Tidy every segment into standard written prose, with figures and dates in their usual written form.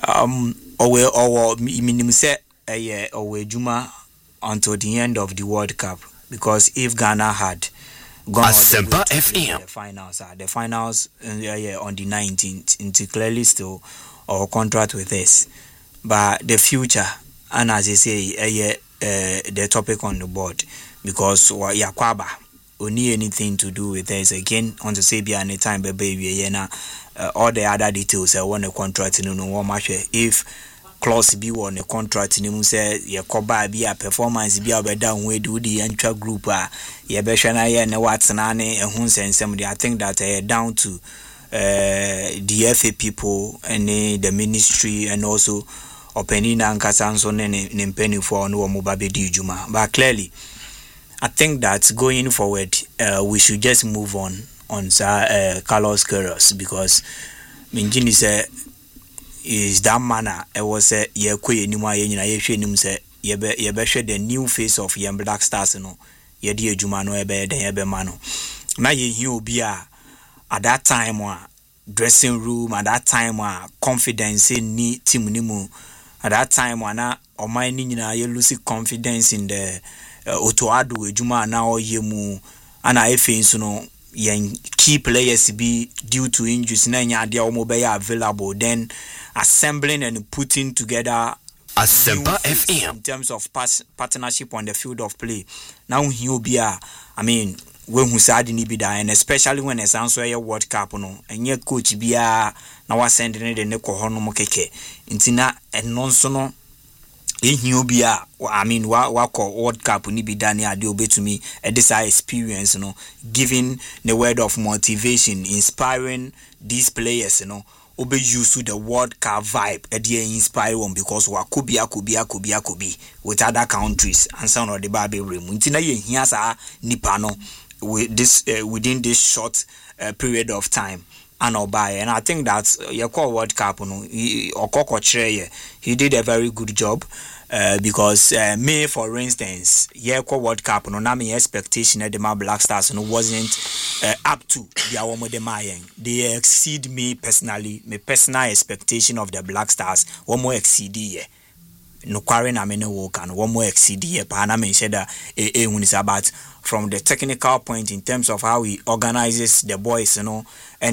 Or minimum say or Juma until the end of the World Cup, because if Ghana had gone all the way to the finals on the 19th, into clearly still our contract with us, but the future, and as I say, the topic on the board, because Yakwaba only anything to do with us again on the Sabia any time baby all the other details I want a contract in no one match if clause be on a contract in say Yakoba be a performance be a down way do the entry group ye beshana ye ne what's nane and who send somebody. I think that down to the FA people and the ministry and also Openina and Kasanson and penny for no Mubabe di Juma. But clearly I think that going forward, we should just move on Carlos Queiroz, because Minjini said is that manner. It was a ye nima ye na ye hwe nim say ye be hwe the new face of Young Black Stars no ye di adwuma no ebe den ye be ma no na ye hi obi a at that time dressing room, at that time confidence ni team ni mu, at that time na oman ni nyina ye lose confidence in the Otoado ejuma na oyemu ana efe so no yen key players be due to injuries na nya ade omo be available, then assembling and putting together Asempa FM in terms of partnership on the field of play. Now he will be I mean when who said ni be and especially when it's answer your World Cup no and your coach be na was sending the neko hono mo keke intina and non so no Ehubia, I mean, what World Cup ni be done here, do to me this experience, giving the word of motivation, inspiring these players, obe use to the World Cup vibe, inspire one because could be with other countries and some of the Baby Rim. Until here's a Nipano with this within this short period of time. And I think that your call World Cup, he did a very good job because me, for instance, World Cup, my expectation at the Black Stars wasn't up to the they exceed me personally. My personal expectation of the Black Stars one more exceed no quarry na me no work and one more exceed but I mean said when it's about from the technical point in terms of how he organizes the boys, and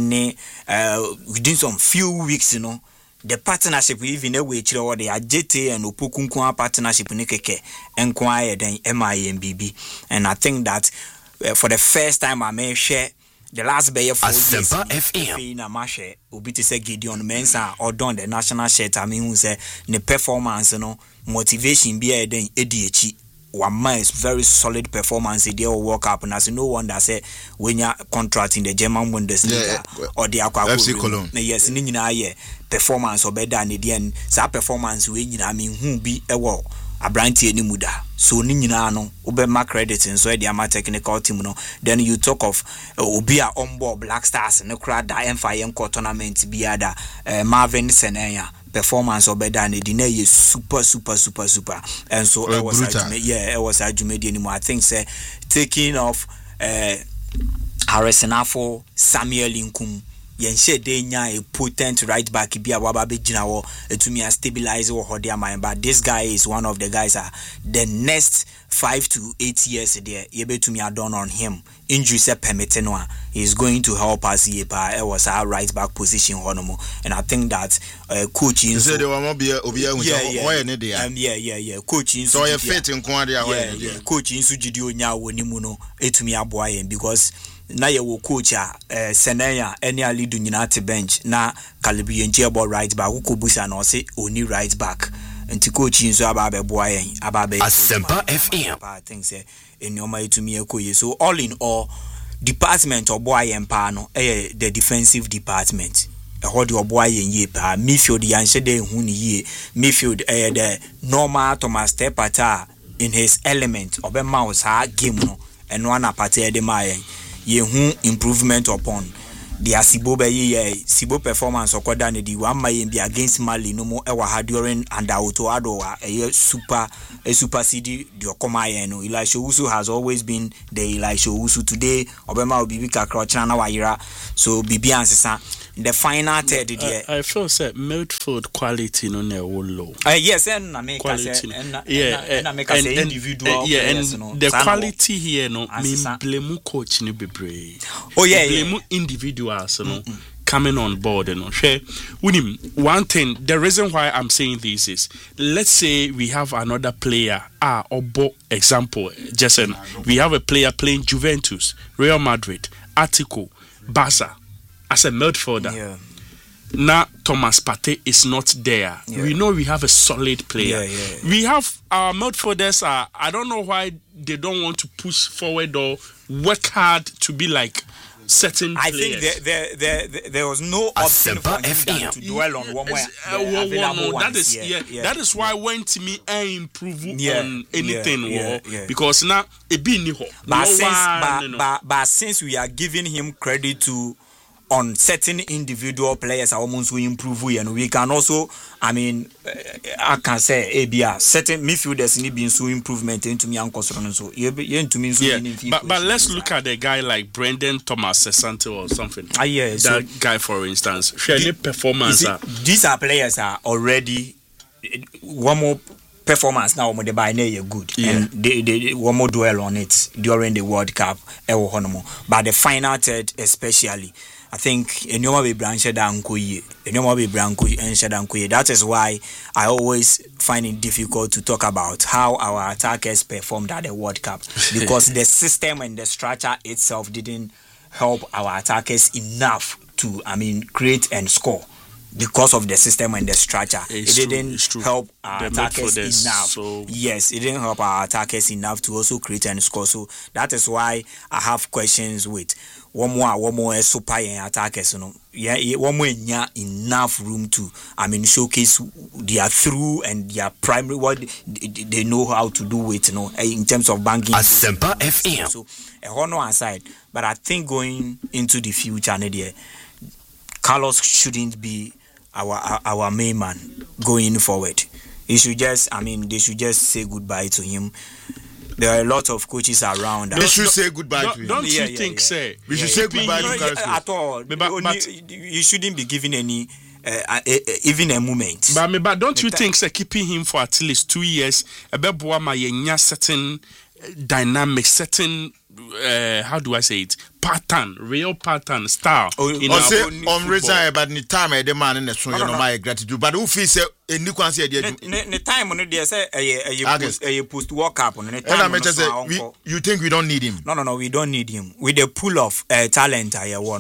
within some few weeks, the partnership even a way the JT and Opokunkwa partnership Nikeke enquire then MIMBB. And I think that for the first time I may share the last bay of 4 years in a match Ubi to say Gideon Mensah or done the national shirt. I mean who say the performance, motivation be a then ADHD. One man's very solid performance in the World Cup, and as no one that say when you're contracting the German Bundesliga or the FC Cologne. Yes, nina performance or better than the end. So performance when I mean who be a war a brandy any muda. So nina no ube my credits and so the technical team no. Then you talk of Ubia on board Black Stars and the crowd that M5 tournament be other Marvin Senaya. Performance or better than the dinner is super and so it was it was anymore. I think say taking off Harrison Affo, Samuel Inkum yenche denya a potent right back be a wababe jinawo to me stabilize or hodia mind, but this guy is one of the guys the next 5 to 8 years there able to me are done on him injuries permitting is going to help us here by it was our right back position honomo. And I think that coaching so they will be coaching so you fit in coaching sujidio nya wonimuno etumi aboa because na ye wo coach Senaya any lead nyina bench na Kalibi enje about right back who busa na say only right back and coaching so ababe boy ababe Asempa FM. I think say enyoma etumi ekoye. So all in all department of boy empa no the defensive department hold your boy ye pa midfield yanche de hu ni ye midfield the normal Thomas Tepata in his element obema was ha game no and one aparte de my ye hu improvement upon the Sibo performance or Kodani di one may be against Mali no more ewa during and Autoado a super CD Diokomayeno. Elisha Usu has always been the Elisha Usu today. Obama will be Krochana Waira. So Bibi Ansesa. The final third I feel say midfield quality no low. Yes, and I make quality. And I make individual players, and the quality here no mean blame coach ni bebre. Oh yeah, blame individuals no coming on board and one thing, the reason why I'm saying this is, let's say we have another player, example, Jason, we have a player playing Juventus, Real Madrid, Atletico, Barca as a midfielder. Yeah. Now Thomas Partey is not there. Yeah. We know we have a solid player. Yeah. We have our midfielders. I don't know why they don't want to push forward or work hard to be like certain players. I think there was no option for him to dwell on one way. That is why when to me I improve on anything because now it be new. But since we are giving him credit to on certain individual players are almost we improve and we can also I can say certain midfielders need being so improvement into me and so but let's look at the guy like Brendan Thomas Santo or something. That guy for instance performance these are players are already one more performance now they buy good and they one more dwell on it during the World Cup but the final third especially I think Enyoma be branche dankoye that is why I always find it difficult to talk about how our attackers performed at the World Cup because the system and the structure itself didn't help our attackers enough to create and score. Because of the system and the structure, it didn't help our attackers enough. Yes, it didn't help our attackers enough to also create and score. So that is why I have questions with one more super attackers. One more enough room to showcase their through and their primary what they know how to do it. In terms of banking. Asempa FM. So a honor aside, but I think going into the future, Carlos shouldn't be our main man going forward. He should just, they should just say goodbye to him. There are a lot of coaches around. They should say goodbye to him. Don't you think, say? We should say goodbye to Carlos at all. But you shouldn't be given any, even a moment. But don't you think, say, keeping him for at least 2 years, certain dynamic, certain how do I say it? Real pattern, style. On resign, but the time I demand in the so my gratitude. But who feels a new concept? The time on it, say a post World Cup on the you think we don't need him? No, we don't need him. With the pool of talent,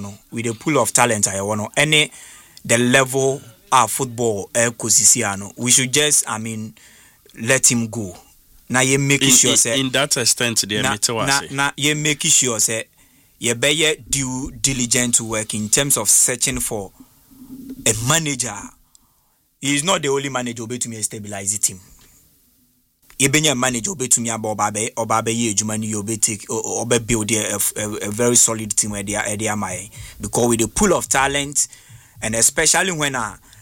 any the level of football, we should just let him go. Now you make sure say in that extent now you make sure say you better due diligent work in terms of searching for a manager. He is not the only manager to me stabilize the team. You be a manager to me about Obabe you be take or build a very solid team where they are my because with the pool of talent and especially when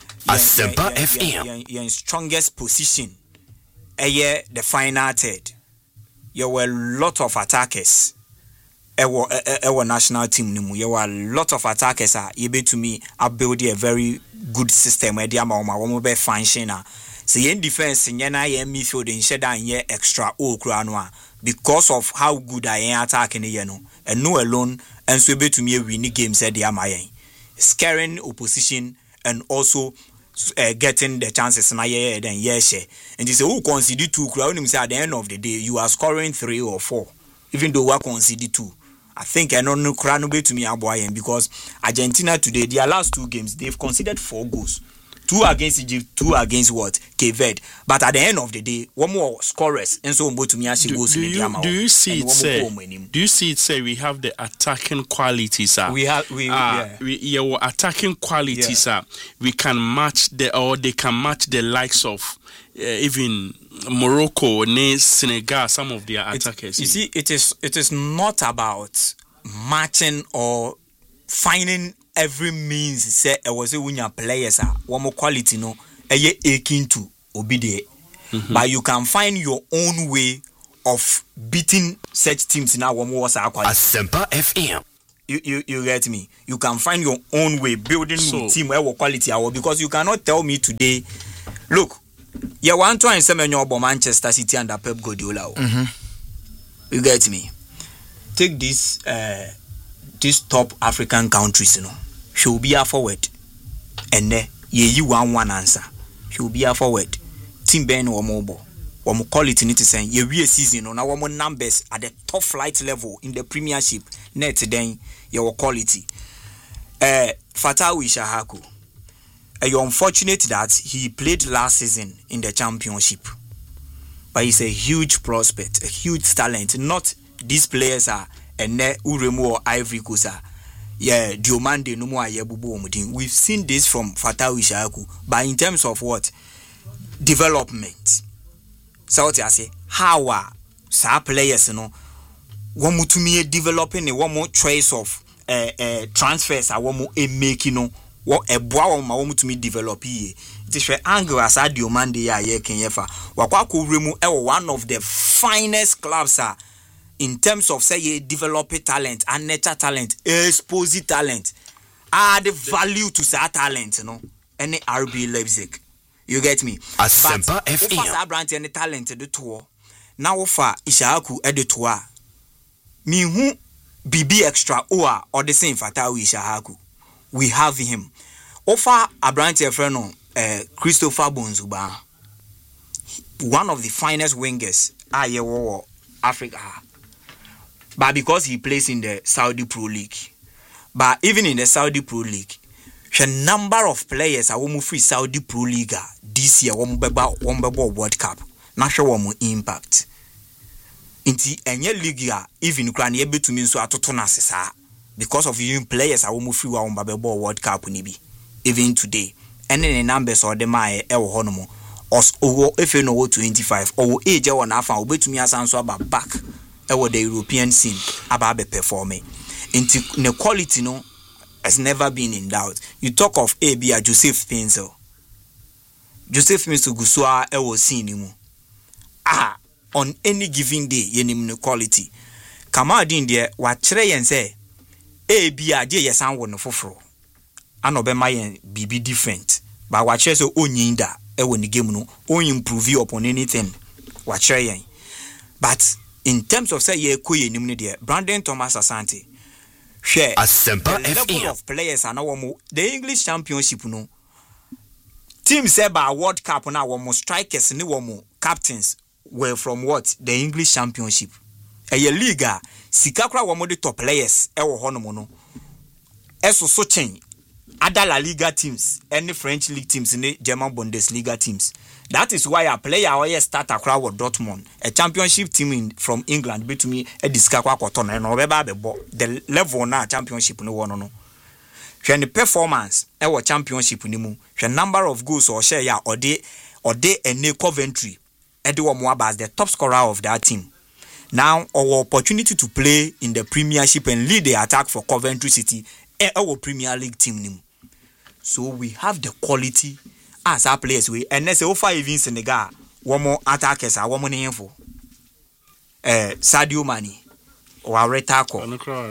you're in strongest position. The final third, there were a lot of attackers. Our national team, there were a lot of attackers. Able to me, I build a very good system where they are be function. So in defense, in midfield, in sheda and extra because of how good I am attacking and no alone, and so able to me winning games at the Amaye, scaring opposition and also. Getting the chances and and you say who concede 2 say at the end of the day you are scoring 3 or 4 even though we concede 2. I think I don't know to me because Argentina today their last 2 games they've conceded 4 goals. 2 against Egypt, 2 against what? Cape Verde. But at the end of the day, one more scorers and so to me actually goes do you see it say we have the attacking qualities our attacking qualities we can match they can match the likes of even Morocco, Senegal, some of their attackers. You see, it is not about matching or finding every means say e was a winya players one quality no akin to obedient. But you can find your own way of beating such teams now one was quality. Asempa FM. You get me? You can find your own way building team where quality because you cannot tell me today. Look, you want to say about Manchester City under Pep Guardiola. You get me? Take this top African countries, you know. She'll be a forward, and you 1-1 answer. She'll be a forward. Team Ben or mobile. One quality need to say ye real season on our more numbers at the top flight level in the Premiership. Net then your quality. Fatawu Ishahaku. You're unfortunate that he played last season in the Championship, but he's a huge prospect, a huge talent. Not these players are Uremu or Ivory Coast. Yeah, Diomande no more Yebubu Omudin. We've seen this from Fatawu Ishahaku, but in terms of what development. So what I say, how are some players, you know, one more to me developing one more choice of transfers, I want more making, you know, what a boy one to me develop here. It is for angle as I do Monday, yeah, Kenyefa. Wakwaku remove one of the finest clubs in terms of say developing talent and nature talent, expose talent, add value to that talent, you know, any RB Leipzig. You get me? Asempa FM. But branch any talent the tour. Now offer Ishahaku at the tour. Me who BB extra or the same Fatawu Ishahaku. We have him. Offer a branch of friend Christopher Bonzuba. One of the finest wingers Africa. But because he plays in the Saudi Pro League. But even in the Saudi Pro League, the number of players are free Saudi Pro League this year one World Cup. Not sure one impact. Inti enye league even kran ye betumi nso atoto na sesa because of even players are free one World Cup nibi. Even today, any numbers or the my honomo os if you know 25 or age one afa obetumi asanso aba back the European scene about performing. Inti the quality no has never been in doubt. You talk of A.B. Joseph Pinsel. Joseph Pinsel Gusua was seen him. On any given day, yenim quality. Kamadin there, what Trey and say, A.B. yes, I want to fro. I know my BB different. But what Trey so onyinda, when the game no, only improve you upon anything. What Trey. But in terms of say, ye kuye nimni Brandon Thomas Asante. Share Asempa the level FM. of players and the English Championship no teams say by World Cup now one strikers ni one captains were from what the English Championship. A liga sikakra one the top players ewo hono no eso so chain other La Liga teams any French league teams in the German Bundesliga teams. That is why a player always start a crowd with Dortmund, a championship team from England, between me a discakwa cotton and the level now championship no one no. When the performance our championship ni mu, the number of goals or share ya or they and Coventry, Edward Mwaba as the top scorer of that team. Now our opportunity to play in the Premiership and lead the attack for Coventry City, our Premier League team ni mu. So we have the quality as our players we and let's say over even Senegal one more attackers are one more name for Sadio Mane or Retako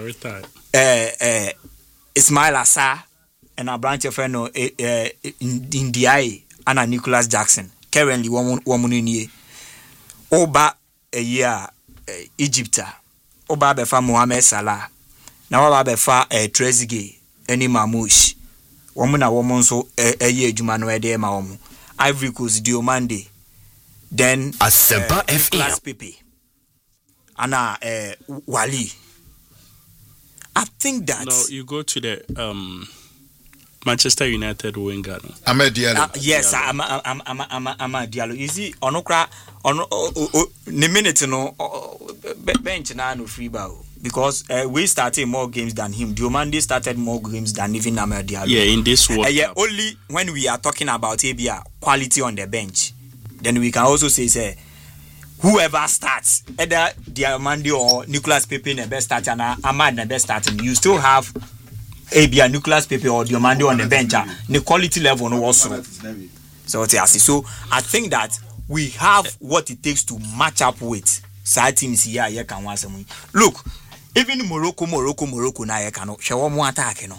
Ismail Assar and our branch of friend Ndiaye and Nicholas Jackson currently one year Oba a year Egypta Oba befa Mohamed Salah now Oba befa Trezeguet any Mamouche woman so a year Jumano de Maomu Ivory Coast Diomande then Asempa FM Pepe Anna Wali. I think that no, you go to the Manchester United winger. Amad Diallo. Yes, I'm a Diallo. You see, onokra the minute no bench na no free ball. Because we started more games than him. Diomande started more games than even Amad Diallo. Yeah, in this World yeah, Cup. only when we are talking about ABA quality on the bench, then we can also say whoever starts, either Diomande or Nicolas Pepe the best starter and Amad the best starting, you still have Abia Nicholas Pepe or Diomande on the bench, the quality level no was so I think that we have what it takes to match up with side teams here. You can want some. Look, even Morocco now you cannot show one attack,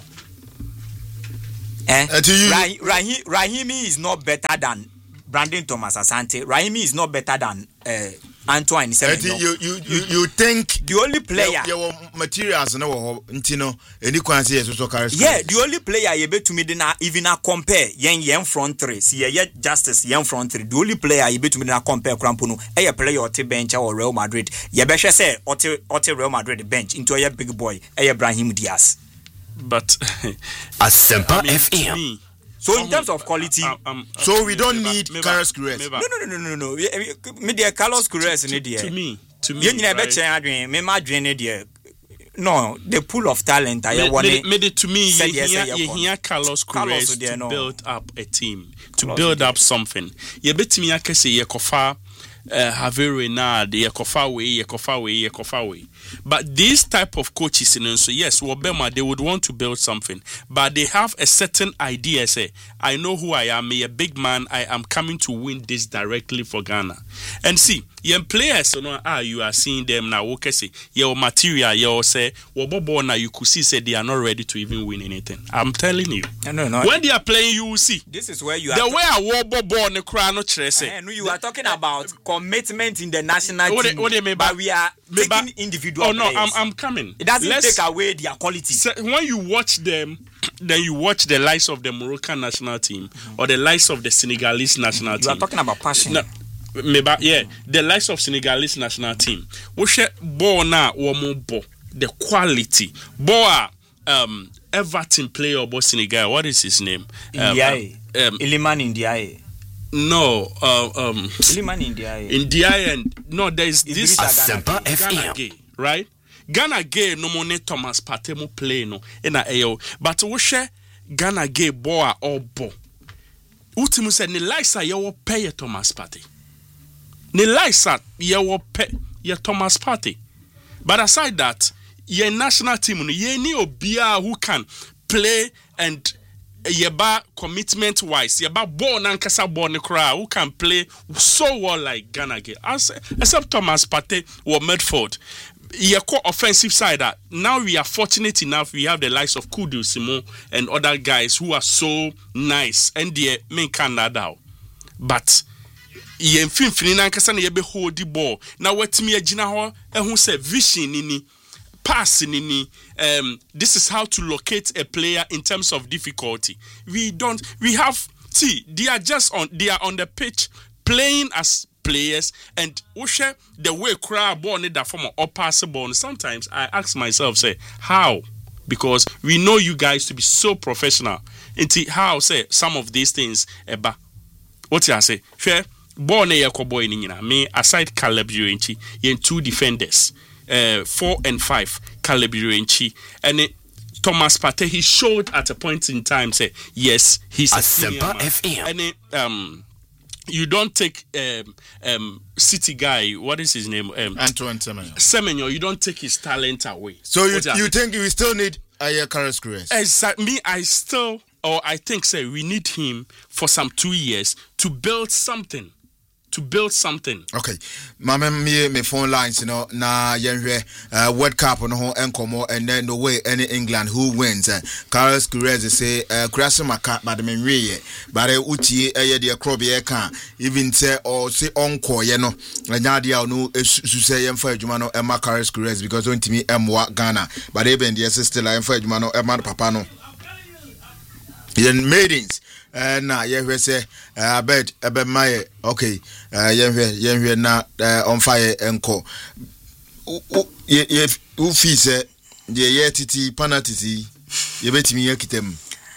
Raheem is not better than Brandon Thomas Asante. Raheem is not better than Antoine Semenyo. You think the only player your materials no ntino any kwanse yes so carry the only player you bet to me na even compare yen front three see ye Justice yen front three the only player you bet to me na compare Krampo no e player or bench or Real Madrid ye be hwe say ote Real Madrid bench into a big boy Brahim Diaz but Asempa FM. So in terms of quality, so we don't need Carlos Queiroz. No. Me dear Carlos Queiroz in there. To me, you never change. Me my dream there. No, the pool of talent. I want it. To me, you hear Carlos Queiroz to build up a team, to build up something. You bet me I can say you kofa Javier Renard, you kofa way. But these type of coaches, so yes, Wabema, they would want to build something, but they have a certain idea. Say, I know who I am, a big man. I am coming to win this directly for Ghana. And see, young players, you are seeing them now. Okay, say your material, you say, Wabobo now you could see, say they are not ready to even win anything. I'm telling you. No. When they are playing, you will see. This is where you are. The way a Wabobo on the crown, no stress. No, you are talking about commitment in the national team. What do you mean? But we are taking individual. Oh no, players. I'm coming. It doesn't take away their quality. So when you watch them, then you watch the likes of the Moroccan national team or the likes of the Senegalese national team. You are talking about passion. No, the likes of Senegalese national team. Which ball now the quality. Ball Everton player about Senegal. What is his name? Iliman Ndiaye. No, Iliman Ndiaye. Ndiaye and no, there is this Asempa FM. Right? Ghana gay no money Thomas Partey mo play no in a AO. But we share Ghana gay boy or bo. Ultimu said ni Lisa you pay Thomas Partey. Ni Lisa you pay your Thomas Partey. But aside that, your national team ye ni obia who can play and yeba commitment wise yeba ball nankasa ball ne kra who can play so well like Ghana gay. Except Thomas Partey or Medford. Your core offensive side that now we are fortunate enough we have the likes of Kudu Simon and other guys who are so nice and they main Canada. But ye mfimfini na nkasa na ye be hold the ball. Now wetimi agina ho ehun say vision ni pass ni this is how to locate a player in terms of difficulty. We have they are on the pitch playing as players and the way crowd ball need that form of passable. Sometimes I ask myself, say, how? Because we know you guys to be so professional. Into how say some of these things eba. What I say? Fair ball ne boy ni me aside Caleb Urenchi, yen two defenders, 4 and 5 Caleb Urenchi and Thomas Partey. He showed at a point in time say yes he's a senior man. FM. And you don't take City guy, what is his name? Antoine Semenyo, you don't take his talent away. So you think we still need Carlos Queiroz? Exactly. I think say we need him for some 2 years to build something. Okay. Mama me phone lines, na yenhwe World Cup no ho enkomo and then the way any England who wins. Carlos Queiroz say Kraso maka badmen we but utie de crop ye kan even say or say onko ye no nya dia no su say yemfa adwuma no ema Carlos Queiroz because ontimi emwa Ghana but even the still yemfa adwuma no ema papa no yen maidens na yehwe say abed my okay yehwe na on fire enko u fi say the yetiti penalty ye betimi yakitem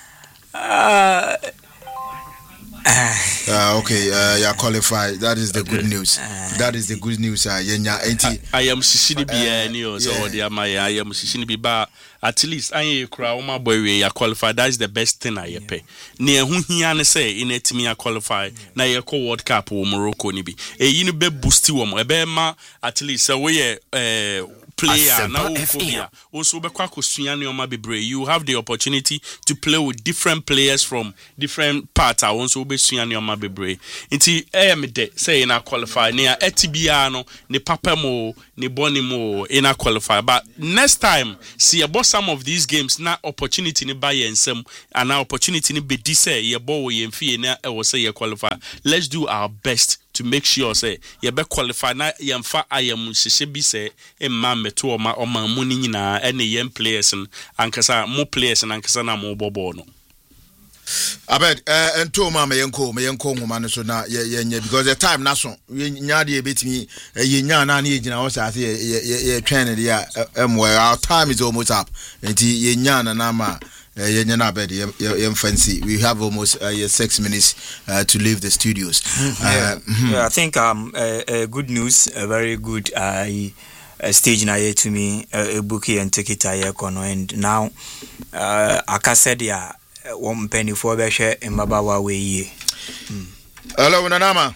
okay, you qualified. That is the good news. That is the good news. I am Sishini be so I am Sishini be ba at least I cry my boy we are qualified. That is the best thing I pay. Near who he say in it me qualify. Na ye ko World Cup or Morocco ni bi. You be boost you be ma at least we player now also you have the opportunity to play with different players from different parts also be bebre nti say na qualify near etibia no ne papa mo ne boni mo in a qualify but next time see about some of these games na opportunity ni buy ensem and na opportunity ni be say ye bo ye mfie na e wo say ye qualify. Let's do our best to make sure say ye be qualify na ye mfa ayam hihye bi say emma meto o ma mu ni nyina ene ye players ankasa mo players ankasa na mo bobo no abed ento ma me yenko homa no so na ye because the time na so nya de betimi ye nya na ye gina wo say ye train de our time is almost up enti ye nya na ma ye nya na bed ye fancy we have almost 6 minutes to leave the studios. I think good news, a very good stage na here to me a bookie and take it aye kono and now aka said ya one penny for be share mbabawa we ye. Hello Nanama.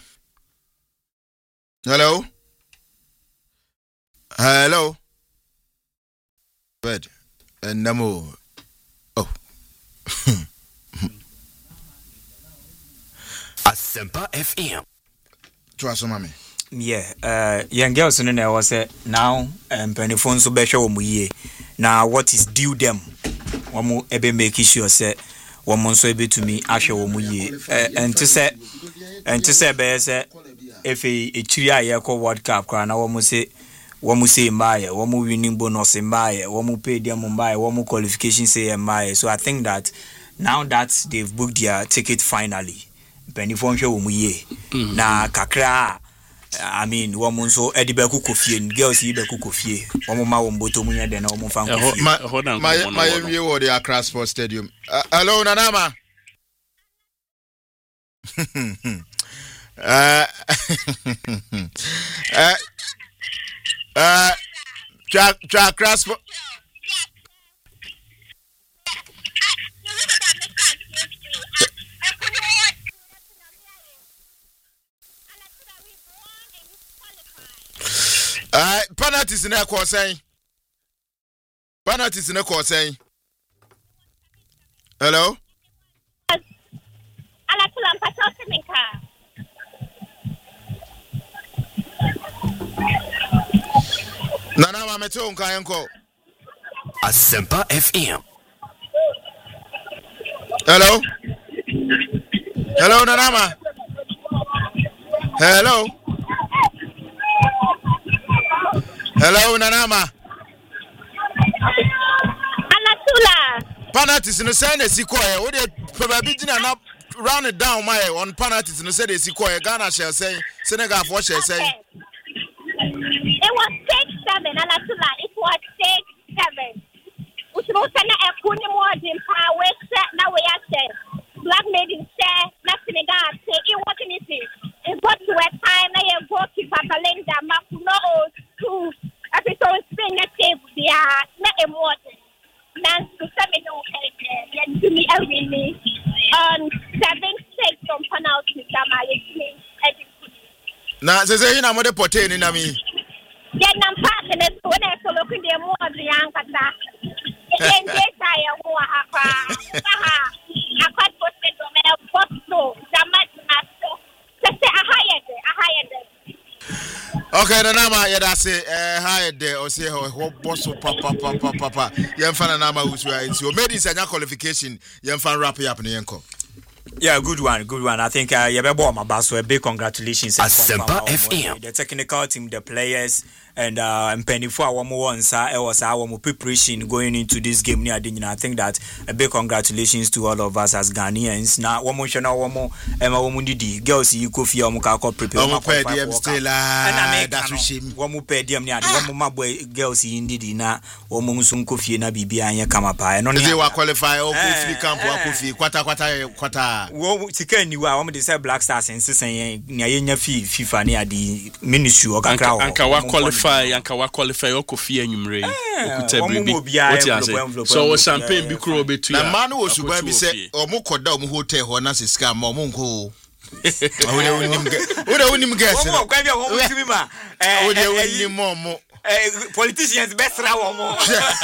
Hello bed and namo Asempa FM. Trust mami. Yeah, young girls in there was now penny phone so be sure ye. Now what is due them? One more ebe make sure say one month so ebe to me ashe ye. And to say be say if a tria ye call World Cup crown na one mo say mbaye, one more winning bonus mbaye, one more pay them mbaye, one more qualification say mbaye. So I think that now that they've booked their ticket finally, penny phone show ye. Na kakra I mean, woman so edible coffee and girls either coffee. One ma won bottom ya then omo fan coffee. My view of the Accra Sports Stadium. Hello Nanama. Accra Sports. Penalties in a course saying. Penalties in a course saying. Hello? Nana Mameto Kayanko. Asempa FM. Hello? Hello, Nanama. Hello? Hello, Nanama. Alatula. Penalties in the Senate, Sequoia. Would you probably not round it down my on penalties in the Senate, Sequoia? Ghana shall say, Senegal, what shall say? It was 6-7, Alatula. It was 6-7. Which was a couldn't more than power. Now we are saying, Black maiden say, not Senegal, say, it wasn't easy. It got to a time I go to Patalinda, Makuno, to episode spring at table, they are not a more than to 7 to me every day. 7-6 from penalty, now, say, I'm not a potato in me. Then I'm passing it when I saw looking the more the young Kata. Then they say, I quite posted on my photo, the match. Okay, Nanama, yeah, that's it. Hired there or say, oh, boss, papa. Young fan Nama who's right. So, made this a qualification. Young fan wrap up in the ankle. Yeah, good one. I think you have bought my boss, so a big congratulations. Asempa FM. The technical team, the players, and penny for one more once. It was our preparation going into this game near Dinner. I think that a big congratulations to all of us as Ghanaians. Now, one more channel, one more Emma Womundi, girls, you could feel Mukako prepare. One more pay still, that's shame. One more pay them near one more boy, girls, indeed, na one more soon coffee and a BB and Kamapa. And only they were qualified, or free camp, or coffee, quarter. Well, Tika knew I want to say Black Stars and saying Nyanya FIFA near the ministry or Ankawa qualify or coffee and Yumre. So champagne be crow between the man who should be said or Mokodam Hotel or Nasi Scam or Munko. Would I win him guess? politicians best ra wo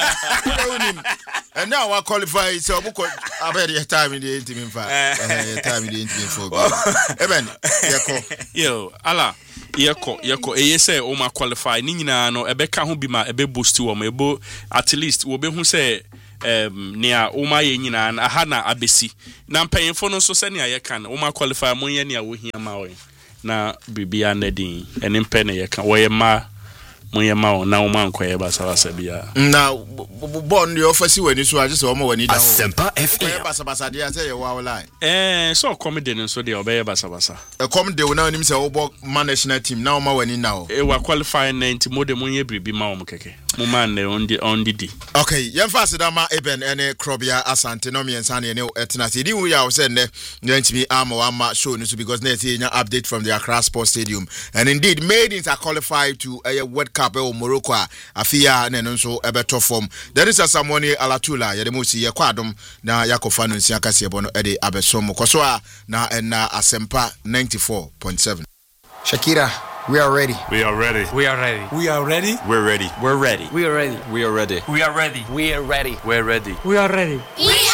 and now I qualify so I bet your time in the intimate time in the intimate for Eben yo ala yeko say o ma qualify ni nyina no ebeka ho bi ma ebe boost wo ma ebo at least wo be hu say nea o ma ye nyina na aha na abesi na mpanyefo no so se nea ye kan o ma qualify mo ye nea wo hia ma wo na bibia na din ene mpe na ye kan wo ye ma mo ye ma o na o ma nkoye basa bia na bon the office wani so age so o ma wani da Asempa FM. basa dia say ye wa line so comedy no so de obeye basa come de na nim say wo bo national team na o ma wani na o wa qualify 90 mode mo ye bribi ma o mkeke mo man ne on the okay yen fast da ma Eben ene Krobia Asante no me ensa ne etena se di wu ya o say ne ntimi ama show no so because na say update from the Accra Sports Stadium and indeed maidens are qualified to a World Cup o Morocco afia ne no so ebeto form there is someone Alatula ye de mo si ye kwadom na yakofa no nsia kase ebo no e de abesom koso a na Asempa 94.7 Shakira, we are ready. We are ready. We are ready. We are ready. We're ready. We're ready. We are ready. We are ready. We are ready. We are ready. We're ready. We're ready. We are ready.